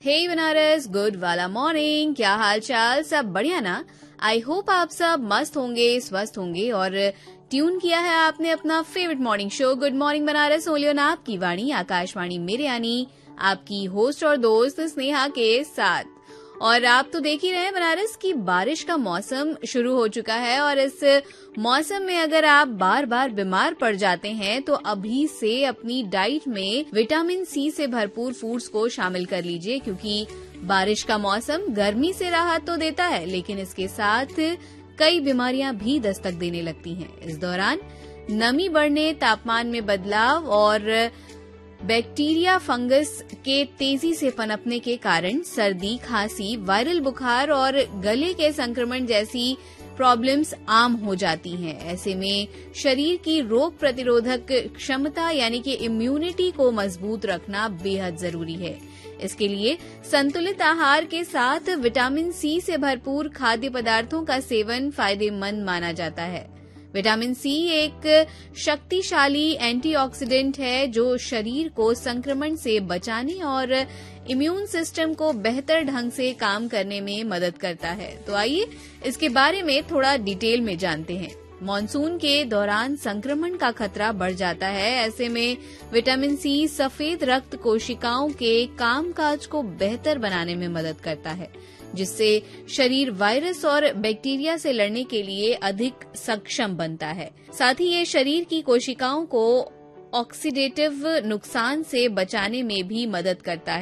हे Banaras, good वाला morning. क्या हाल चाल? सब बढ़िया ना? आई होप आप सब मस्त होंगे, स्वस्थ होंगे और ट्यून किया है आपने अपना favourite morning show good morning Banaras oleo ना आपकी वाणी आकाशवाणी मेरे यानी आपकी होस्ट और दोस्त स्नेहा के साथ। और आप तो देख ही रहे हैं बनारस की बारिश का मौसम शुरू हो चुका है और इस मौसम में अगर आप बार बार बीमार पड़ जाते हैं तो अभी से अपनी डाइट में विटामिन सी से भरपूर फूड्स को शामिल कर लीजिए, क्योंकि बारिश का मौसम गर्मी से राहत तो देता है लेकिन इसके साथ कई बीमारियां भी दस्तक देने लगती हैं। इस दौरान नमी बढ़ने, तापमान में बदलाव और बैक्टीरिया फंगस के तेजी से पनपने के कारण सर्दी, खांसी, वायरल बुखार और गले के संक्रमण जैसी प्रॉब्लम्स आम हो जाती हैं। ऐसे में शरीर की रोग प्रतिरोधक क्षमता यानी कि इम्यूनिटी को मजबूत रखना बेहद जरूरी है। इसके लिए संतुलित आहार के साथ विटामिन सी से भरपूर खाद्य पदार्थों का सेवन फायदेमंद माना जाता है। विटामिन सी एक शक्तिशाली एंटीऑक्सीडेंट है जो शरीर को संक्रमण से बचाने और इम्यून सिस्टम को बेहतर ढंग से काम करने में मदद करता है। तो आइए इसके बारे में थोड़ा डिटेल में जानते हैं। मॉनसून के दौरान संक्रमण का खतरा बढ़ जाता है। ऐसे में विटामिन सी सफेद रक्त कोशिकाओं के कामकाज को बेहतर बनाने में मदद करता है, जिससे शरीर वायरस और बैक्टीरिया से लड़ने के लिए अधिक सक्षम बनता है। साथ ही ये शरीर की कोशिकाओं को ऑक्सीडेटिव नुकसान से बचाने में भी मदद करता है।